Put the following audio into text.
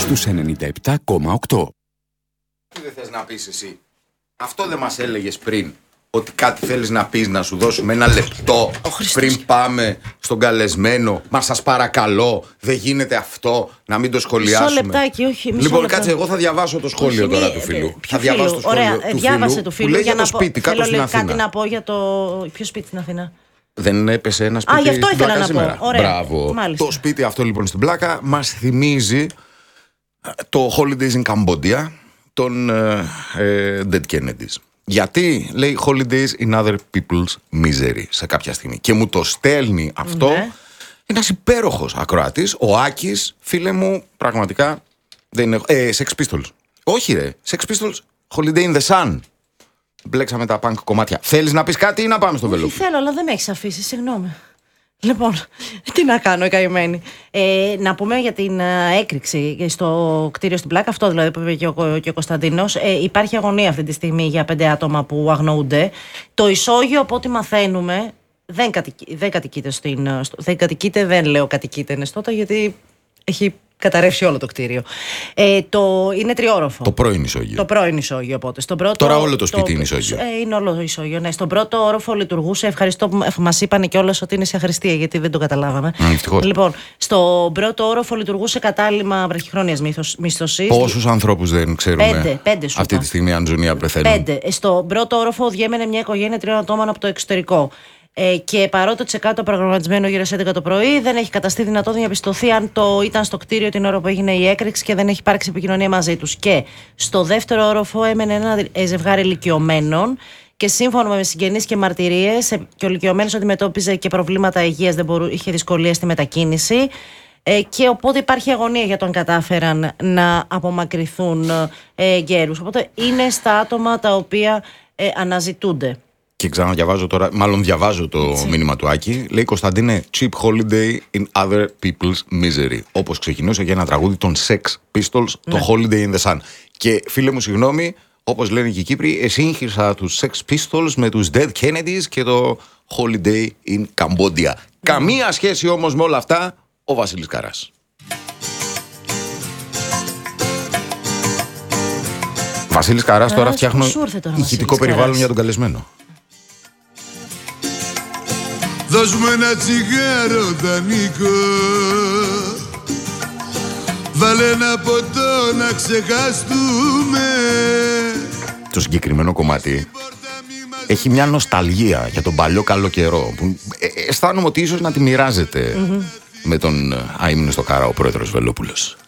στους 97,8. Τι δεν θες να πεις εσύ? Αυτό δεν μας έλεγες πριν? Ότι κάτι θέλεις να πεις, να σου δώσουμε ένα λεπτό πριν πάμε στον καλεσμένο? Μα σας παρακαλώ, δεν γίνεται αυτό, να μην το σχολιάσουμε. Μισό λεπτάκι, όχι. Λοιπόν, κάτσε, εγώ θα διαβάσω το σχόλιο τώρα του φίλου. Θα διαβάσω το σχόλιο του διάβασε του φίλου για το σπίτι κάπου στην Αθήνα. Κάτι να πω για το. Ποιο σπίτι στην Αθήνα? Δεν έπεσε ένα σπίτι? Γι' αυτό ήθελα να σήμερα. πω. Ωραία. Μπράβο. Μάλιστα. Το σπίτι αυτό λοιπόν στην Πλάκα μας θυμίζει το Holidays in Cambodia των Dead Kennedys. Γιατί λέει Holidays in other people's misery σε κάποια στιγμή. Και μου το στέλνει αυτό ένας υπέροχος ακροατής, ο Άκης, φίλε μου, πραγματικά δεν είναι. Sex Pistols. Όχι ρε, Sex Pistols, Holiday in the Sun. Μπλέξαμε τα punk κομμάτια. Θέλεις να πεις κάτι ή να πάμε στο Βελόπουλο? Θέλω, αλλά δεν με έχεις αφήσει, συγγνώμη. Λοιπόν, τι να κάνω, η καημένη. Να πούμε για την έκρηξη στο κτίριο στην Πλάκα, αυτό δηλαδή που είπε και ο Κωνσταντίνος. Υπάρχει αγωνία αυτή τη στιγμή για 5 άτομα που αγνοούνται. Το ισόγειο, από ό,τι μαθαίνουμε, δεν κατοικείται δεν κατοικείται, δεν λέω κατοικείται νεστότα, γιατί έχει καταρρεύσει όλο το κτίριο. Είναι τριόροφο. Το πρώην ισόγειο. Το πρώην ισόγειο, οπότε. Τώρα όλο το σπίτι είναι ισόγειο. Είναι όλο ισόγειο, ναι. Στον πρώτο όροφο λειτουργούσε. Ευχαριστώ που μας είπαν κιόλας ότι είναι σε αχρηστία, γιατί δεν το καταλάβαμε. Λοιπόν, στον πρώτο όροφο λειτουργούσε κατάλημα βραχυχρόνιας μίσθωσης. Πόσους ανθρώπους δεν ξέρουμε 5 αυτή τη στιγμή, αν ζουν ή αν πεθαίνουν? 5. Στον πρώτο όροφο διέμενε μια οικογένεια 3 ατόμων από το εξωτερικό. Και παρότι το τσεκάτο προγραμματισμένο γύρω στις 11 το πρωί, δεν έχει καταστεί δυνατό να διαπιστωθεί αν ήταν στο κτίριο την ώρα που έγινε η έκρηξη και δεν έχει υπάρξει επικοινωνία μαζί τους. Και στο δεύτερο όροφο έμενε ένα ζευγάρι ηλικιωμένων και σύμφωνα με συγγενείς και μαρτυρίες, και ο ηλικιωμένος αντιμετώπιζε και προβλήματα υγείας, είχε δυσκολίες στη μετακίνηση. Και οπότε υπάρχει αγωνία για το αν κατάφεραν να απομακρυνθούν γέρους. Οπότε είναι στα άτομα τα οποία αναζητούνται. Και ξαναδιαβάζω τώρα, μάλλον διαβάζω το μήνυμα του Άκη. Λέει Κωνσταντίνε, cheap holiday in other people's misery. Όπως ξεκινούσε για ένα τραγούδι των Sex Pistols, το Holiday in the Sun. Και φίλε μου, συγγνώμη, όπως λένε και οι Κύπροι, εσύγχυσα τους Sex Pistols με τους Dead Kennedys και το Holiday in Cambodia. Καμία σχέση όμως με όλα αυτά ο Βασίλης Καράς. Βασίλης Καράς, τώρα φτιάχνω ηχητικό περιβάλλον για τον καλεσμένο. Δώσ' μου ένα τσιγάρο, Δανίκο, βάλε ένα ποτό να ξεχαστούμε. Το συγκεκριμένο κομμάτι έχει μια νοσταλγία για τον παλιό καλό καιρό που αισθάνομαι ότι ίσως να τη μοιράζεται με τον αείμνηστο Καρά ο πρόεδρος Βελόπουλος.